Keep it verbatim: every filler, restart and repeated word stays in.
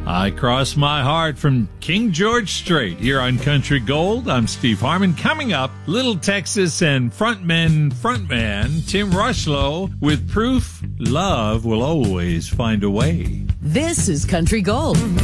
I Cross My Heart from King George Strait here on Country Gold. I'm Steve Harmon. Coming up, Little Texas and frontman, frontman Tim Rushlow with Proof Love Will Always Find a Way. This is Country Gold.